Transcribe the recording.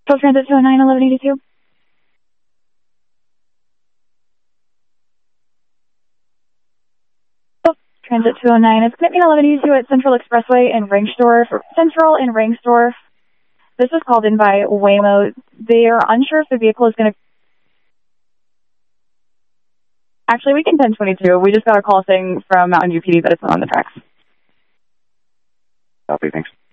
Full Transit 209, 1182. Transit 209. It's connecting 1182 at Central Expressway in Ringsdorf. Central in Ringsdorf. This was called in by Waymo. They are unsure if the vehicle is going to... Actually, we can 1022. We just got a call saying from Mountain View PD that it's not on the tracks. Copy, thanks.